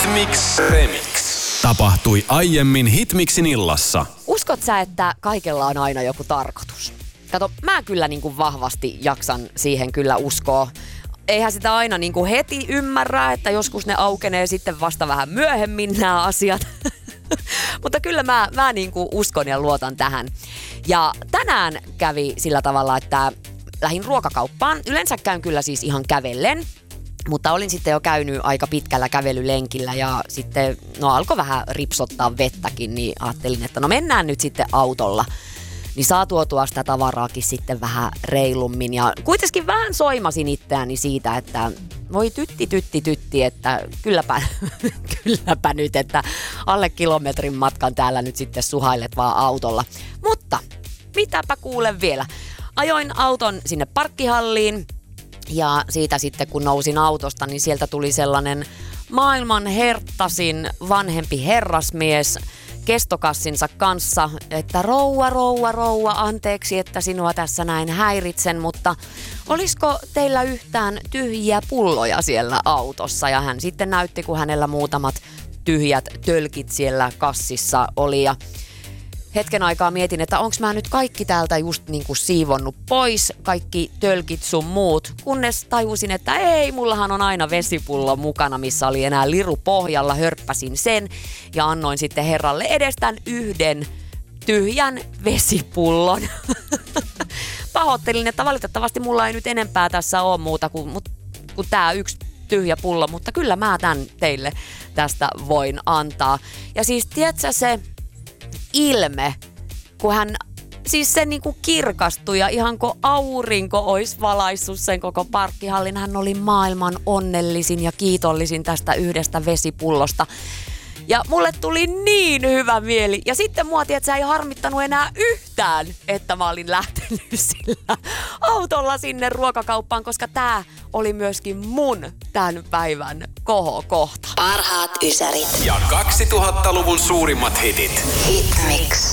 Hitmix Remix. Tapahtui aiemmin Hitmixin illassa. Uskot sä, että kaikella on aina joku tarkoitus? Kato, mä kyllä niinku vahvasti jaksan siihen kyllä uskoa. Eihän sitä aina niinku heti ymmärrä, että joskus ne aukenee sitten vasta vähän myöhemmin nämä asiat. Mutta kyllä mä niinku uskon ja luotan tähän. Ja tänään kävi sillä tavalla, että lähdin ruokakauppaan. Yleensä käyn kyllä siis ihan kävellen. Mutta olin sitten jo käynyt aika pitkällä kävelylenkillä ja sitten alkoi vähän ripsottaa vettäkin, niin ajattelin, että mennään nyt sitten autolla. Niin saa tuotua sitä tavaraakin sitten vähän reilummin ja kuitenkin vähän soimasin itseäni siitä, että voi tytti, että kylläpä nyt, että alle kilometrin matkan täällä nyt sitten suhailet vaan autolla. Mutta mitäpä kuulen vielä. Ajoin auton sinne parkkihalliin. Ja siitä sitten kun nousin autosta, niin sieltä tuli sellainen maailman herttasin vanhempi herrasmies kestokassinsa kanssa, että rouva, anteeksi, että sinua tässä näin häiritsen, mutta olisiko teillä yhtään tyhjiä pulloja siellä autossa? Ja hän sitten näytti, kun hänellä muutamat tyhjät tölkit siellä kassissa oli ja hetken aikaa mietin, että onks mä nyt kaikki täältä just niinku siivonnut pois, kaikki tölkit sun muut, kunnes tajusin, että ei, mullahan on aina vesipullo mukana, missä oli enää liru pohjalla, hörppäsin sen ja annoin sitten herralle edestään yhden tyhjän vesipullon. Pahoittelin, että valitettavasti mulla ei nyt enempää tässä ole muuta kuin tää yksi tyhjä pullo, mutta kyllä mä tän teille tästä voin antaa. Ja siis tiedätkö se ilme, kun hän siis se niinku kirkastui ja ihan kun aurinko olisi valaissut sen koko parkkihallin, hän oli maailman onnellisin ja kiitollisin tästä yhdestä vesipullosta. Ja mulle tuli niin hyvä mieli. Ja sitten mua tiedät, ei harmittanut enää yhtään, että mä olin lähtenyt sillä autolla sinne ruokakauppaan, koska tää oli myöskin mun tämän päivän kohokohta. Parhaat ysärit. Ja 2000-luvun suurimmat hitit. Hitmix.